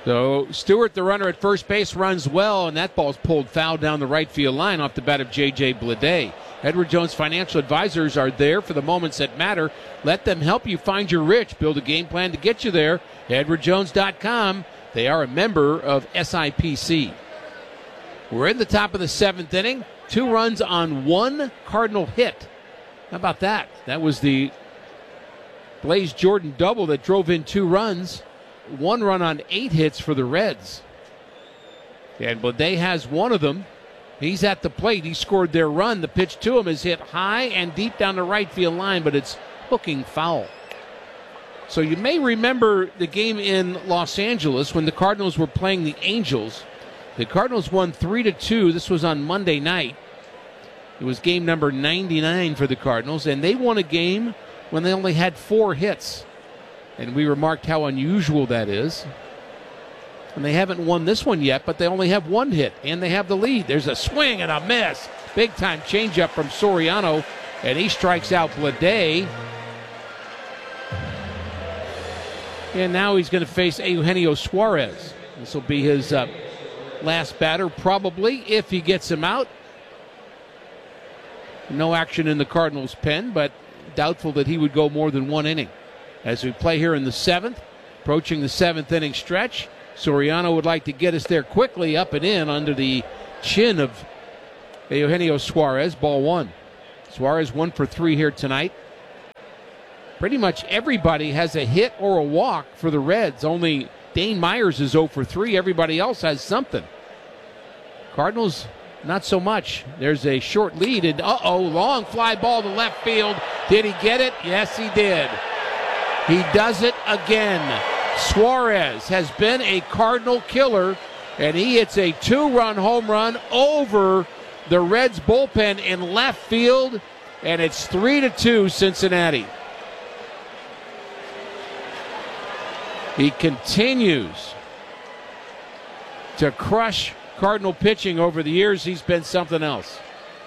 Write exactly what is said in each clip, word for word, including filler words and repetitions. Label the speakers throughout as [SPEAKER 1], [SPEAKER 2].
[SPEAKER 1] So Stewart, the runner at first base, runs well, and that ball's pulled foul down the right field line off the bat of J J Bleday. Edward Jones Financial Advisors are there for the moments that matter. Let them help you find your rich. Build a game plan to get you there. Edward Jones dot com. They are a member of S I P C. We're in the top of the seventh inning. Two runs on one Cardinal hit. How about that? That was the Blaze Jordan double that drove in two runs. One run on eight hits for the Reds. And Bleday has one of them. He's at the plate. He scored their run. The pitch to him is hit high and deep down the right field line, but it's hooking foul. So you may remember the game in Los Angeles when the Cardinals were playing the Angels. The Cardinals won three to two. This was on Monday night. It was game number ninety-nine for the Cardinals, and they won a game when they only had four hits. And we remarked how unusual that is. And they haven't won this one yet, but they only have one hit, and they have the lead. There's a swing and a miss. Big-time changeup from Soriano, and he strikes out Bleday. And now he's going to face Eugenio Suarez. This will be his uh, last batter, probably, if he gets him out. No action in the Cardinals' pen, but doubtful that he would go more than one inning. As we play here in the seventh, approaching the seventh inning stretch, Soriano would like to get us there quickly, up and in under the chin of Eugenio Suarez. Ball one. Suarez one for three here tonight. Pretty much everybody has a hit or a walk for the Reds. Only Dane Myers is oh for three. Everybody else has something. Cardinals, not so much. There's a short lead, and uh-oh, long fly ball to left field. Did he get it? Yes, he did. He does it again. Suarez has been a Cardinal killer, and he hits a two-run home run over the Reds bullpen in left field, and it's three to two Cincinnati. He continues to crush Cardinal pitching over the years. He's been something else.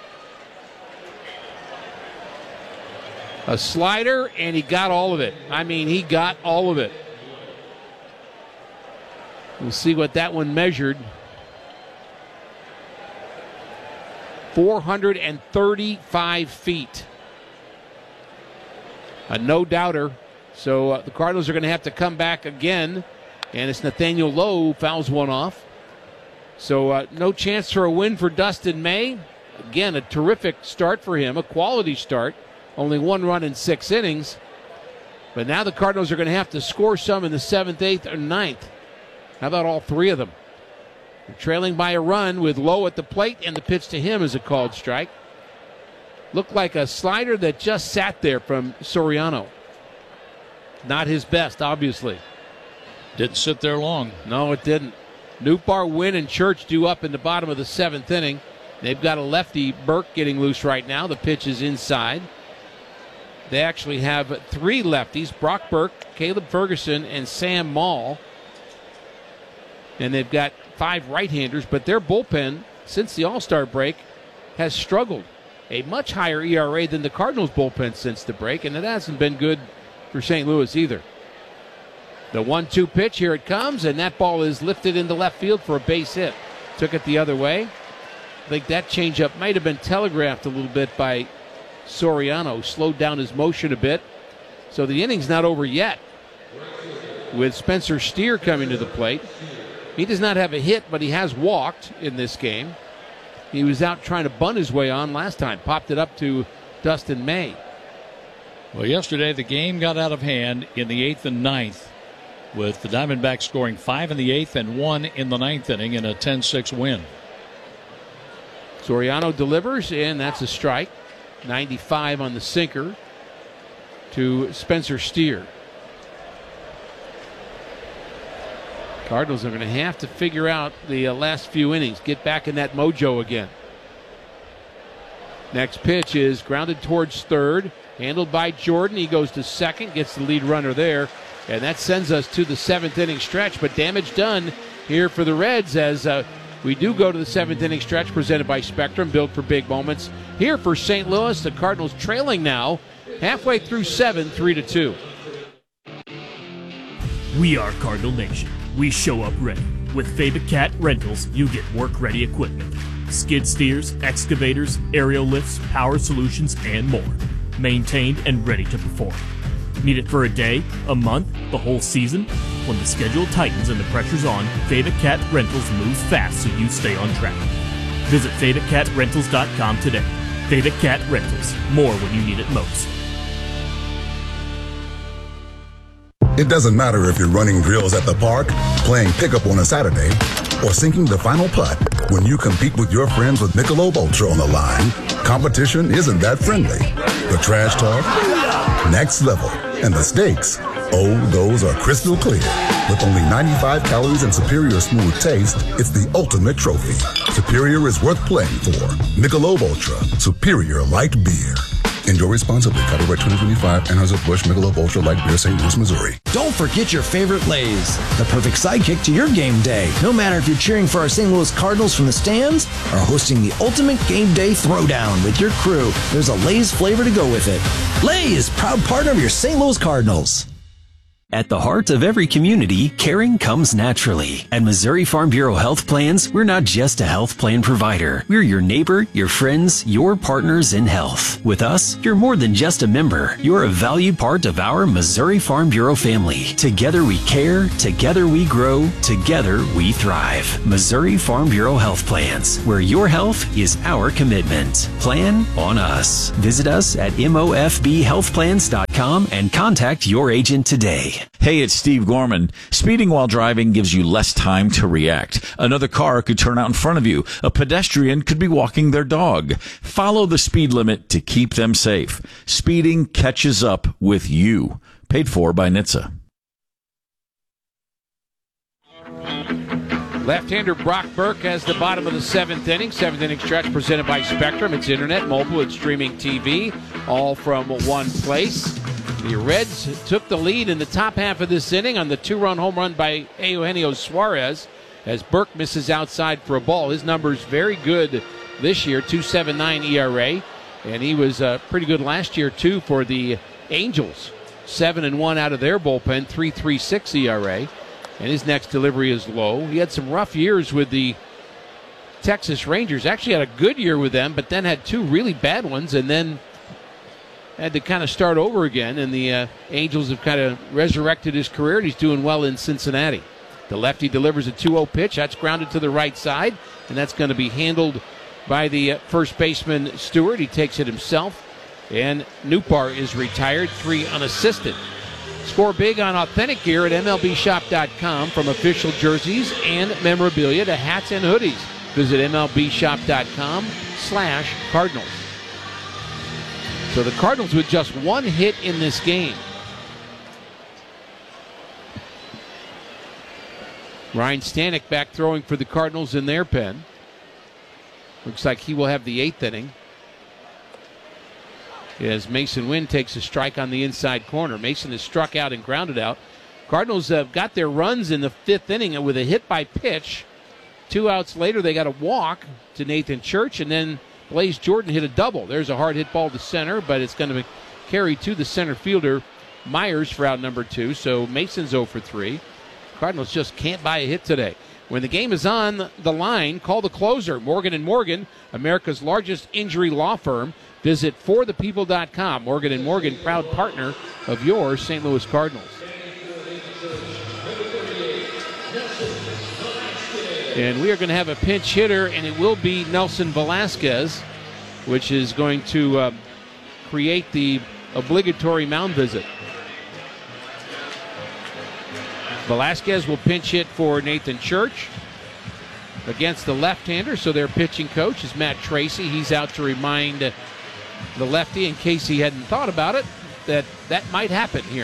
[SPEAKER 1] A slider, and he got all of it. I mean, he got all of it. We'll see what that one measured. four hundred thirty-five feet. A no-doubter. So uh, the Cardinals are going to have to come back again, and it's Nathaniel Lowe who fouls one off. So uh, no chance for a win for Dustin May. Again, a terrific start for him, a quality start. Only one run in six innings. But now the Cardinals are going to have to score some in the seventh, eighth, or ninth. How about all three of them? They're trailing by a run with Lowe at the plate, and the pitch to him is a called strike. Looked like a slider that just sat there from Soriano. Not his best, obviously.
[SPEAKER 2] Didn't sit there long.
[SPEAKER 1] No, it didn't. Nootbaar, Wynn, and Church due up in the bottom of the seventh inning. They've got a lefty, Burke, getting loose right now. The pitch is inside. They actually have three lefties, Brock Burke, Caleb Ferguson, and Sam Maul. And they've got five right-handers, but their bullpen, since the All-Star break, has struggled. A much higher E R A than the Cardinals' bullpen since the break, and it hasn't been good for Saint Louis either. The one two pitch, here it comes, and that ball is lifted into left field for a base hit. Took it the other way. I think that changeup might have been telegraphed a little bit by Soriano, slowed down his motion a bit. So the inning's not over yet, with Spencer Steer coming to the plate. He does not have a hit, but he has walked in this game. He was out trying to bunt his way on last time. Popped it up to Dustin May.
[SPEAKER 2] Well, yesterday the game got out of hand in the eighth and ninth, with the Diamondbacks scoring five in the eighth and one in the ninth inning in a ten six win.
[SPEAKER 1] Soriano delivers, and that's a strike. ninety-five on the sinker to Spencer Steer. Cardinals are going to have to figure out the uh, last few innings, get back in that mojo again. Next pitch is grounded towards third, handled by Jordan. He goes to second, gets the lead runner there, and that sends us to the seventh inning stretch. But damage done here for the Reds as uh, we do go to the seventh inning stretch presented by Spectrum, built for big moments. Here for Saint Louis, the Cardinals trailing now halfway through seven, three to two.
[SPEAKER 3] We are Cardinal Nation. We show up ready. With Fabic Cat Rentals, you get work-ready equipment. Skid steers, excavators, aerial lifts, power solutions, and more. Maintained and ready to perform. Need it for a day, a month, the whole season? When the schedule tightens and the pressure's on, Fabic Cat Rentals moves fast so you stay on track. Visit Fabic Cat Rentals dot com today. Fabic Cat Rentals. More when you need it most.
[SPEAKER 4] It doesn't matter if you're running drills at the park, playing pickup on a Saturday, or sinking the final putt. When you compete with your friends with Michelob Ultra on the line, competition isn't that friendly. The trash talk, next level, and the stakes, oh, those are crystal clear. With only ninety-five calories and superior smooth taste, it's the ultimate trophy. Superior is worth playing for. Michelob Ultra, superior light beer. Enjoy responsibly. Copyright twenty twenty-five, Anheuser-Busch Michelob Ultra Light Beer, Saint Louis, Missouri.
[SPEAKER 5] Don't forget your favorite Lay's, the perfect sidekick to your game day. No matter if you're cheering for our Saint Louis Cardinals from the stands or hosting the ultimate game day throwdown with your crew, there's a Lay's flavor to go with it. Lay's, proud partner of your Saint Louis Cardinals.
[SPEAKER 6] At the heart of every community, caring comes naturally. At Missouri Farm Bureau Health Plans, we're not just a health plan provider. We're your neighbor, your friends, your partners in health. With us, you're more than just a member. You're a valued part of our Missouri Farm Bureau family. Together we care, together we grow, together we thrive. Missouri Farm Bureau Health Plans, where your health is our commitment. Plan on us. Visit us at M O F B health plans dot com and contact your agent today.
[SPEAKER 7] Hey, it's Steve Gorman. Speeding while driving gives you less time to react. Another car could turn out in front of you. A pedestrian could be walking their dog. Follow the speed limit to keep them safe. Speeding catches up with you. Paid for by N H T S A.
[SPEAKER 1] Left-hander Brock Burke has the bottom of the seventh inning. Seventh inning stretch presented by Spectrum. It's internet, mobile, it's streaming T V, all from one place. The Reds took the lead in the top half of this inning on the two-run home run by Eugenio Suarez as Burke misses outside for a ball. His number's very good this year, two point seven nine E R A, and he was uh, pretty good last year, too, for the Angels. seven and one out of their bullpen, three point three six E R A, and his next delivery is low. He had some rough years with the Texas Rangers. Actually had a good year with them, but then had two really bad ones, and then had to kind of start over again, and the uh, Angels have kind of resurrected his career, and he's doing well in Cincinnati. The lefty delivers a two oh pitch. That's grounded to the right side, and that's going to be handled by the uh, first baseman, Stewart. He takes it himself, and Newpar is retired, three unassisted. Score big on authentic gear at M L B shop dot com, from official jerseys and memorabilia to hats and hoodies. Visit M L B shop dot com slash Cardinals. So the Cardinals with just one hit in this game. Ryan Stanek back throwing for the Cardinals in their pen. Looks like he will have the eighth inning as Mason Wynn takes a strike on the inside corner. Mason is struck out and grounded out. Cardinals have got their runs in the fifth inning with a hit by pitch. Two outs later, they got a walk to Nathan Church, and then Blaze Jordan hit a double. There's a hard hit ball to center, but it's going to carry to the center fielder, Myers, for out number two. So Mason's oh for three. Cardinals just can't buy a hit today. When the game is on the line, call the closer. Morgan and Morgan, America's largest injury law firm. Visit for the people dot com. Morgan and Morgan, proud partner of your Saint Louis Cardinals. And we are going to have a pinch hitter, and it will be Nelson Velasquez, which is going to uh, create the obligatory mound visit. Velasquez will pinch hit for Nathan Church against the left-hander, so their pitching coach is Matt Tracy. He's out to remind uh, the lefty, in case he hadn't thought about it, that that might happen here.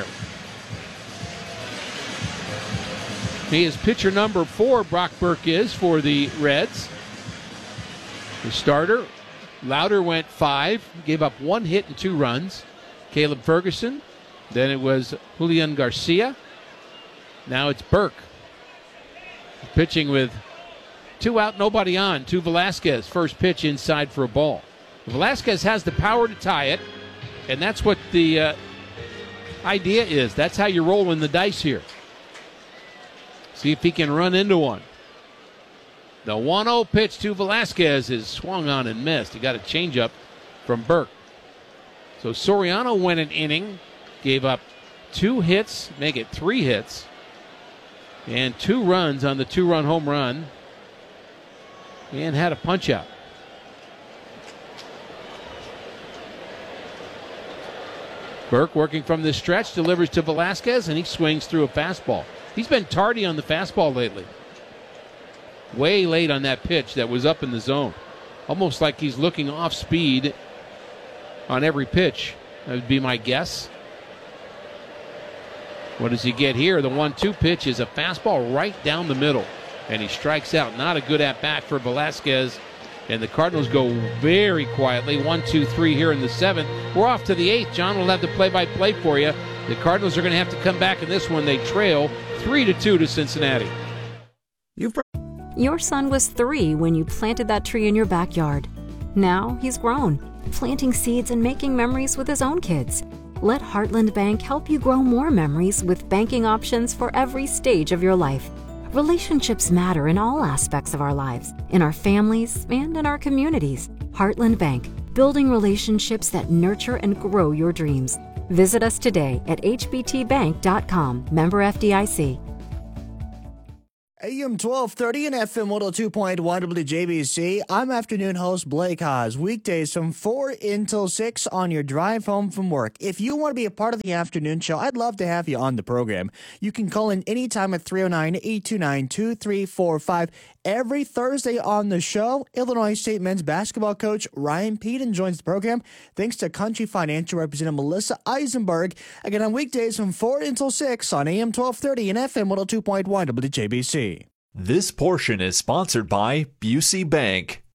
[SPEAKER 1] He is pitcher number four, Brock Burke is, for the Reds. The starter, Lauder, went five, gave up one hit and two runs. Caleb Ferguson. Then it was Julian Garcia. Now it's Burke. Pitching with two out, nobody on, to Velasquez. First pitch inside for a ball. Velasquez has the power to tie it, and that's what the uh, idea is. That's how you're rolling the dice here. See if he can run into one. The one oh pitch to Velasquez is swung on and missed. He got a changeup from Burke. So Soriano went an inning, gave up two hits, make it three hits, and two runs on the two-run home run, and had a punch-out. Burke working from the stretch, delivers to Velasquez, and he swings through a fastball. He's been tardy on the fastball lately. Way late on that pitch that was up in the zone. Almost like he's looking off speed on every pitch. That would be my guess. What does he get here? The one two pitch is a fastball right down the middle. And he strikes out. Not a good at-bat for Velasquez. And the Cardinals go very quietly. One, two, three here in the seventh. We're off to the eighth. John will have the play-by-play for you. The Cardinals are going to have to come back in this one. They trail three to two to Cincinnati.
[SPEAKER 8] You've... Your son was three when you planted that tree in your backyard. Now he's grown, planting seeds and making memories with his own kids. Let Heartland Bank help you grow more memories with banking options for every stage of your life. Relationships matter in all aspects of our lives, in our families and in our communities. Heartland Bank, building relationships that nurture and grow your dreams. Visit us today at h b t bank dot com, member F D I C.
[SPEAKER 9] A M twelve thirty and F M one oh two point one W J B C. I'm afternoon host Blake Haas. Weekdays from four until six on your drive home from work. If you want to be a part of the afternoon show, I'd love to have you on the program. You can call in anytime at three oh nine, eight two nine, two three four five. Every Thursday on the show, Illinois State men's basketball coach Ryan Peden joins the program thanks to Country Financial Representative Melissa Eisenberg. Again, on weekdays from four until six on A M twelve thirty and F M one oh two point one W J B C.
[SPEAKER 10] This portion is sponsored by Busey Bank.